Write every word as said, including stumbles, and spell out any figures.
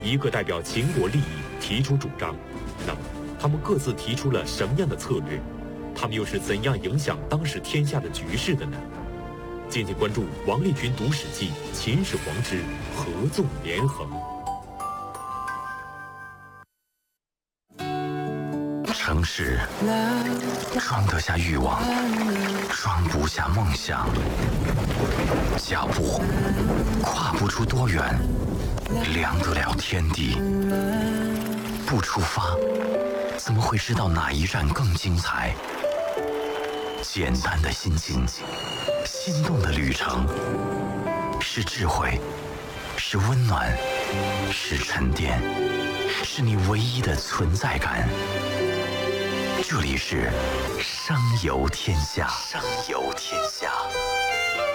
一个代表秦国利益提出主张，那么他们各自提出了什么样的策略？他们又是怎样影响当时天下的局势的呢？敬请关注王立群读《史记·秦始皇之合纵连横》。 城市装得下欲望，装不下梦想。脚步跨不出多远，量得了天地。不出发，怎么会知道哪一站更精彩？简单的心境，心动的旅程，是智慧，是温暖，是沉淀，是你唯一的存在感。这里是商游天下，商游天下。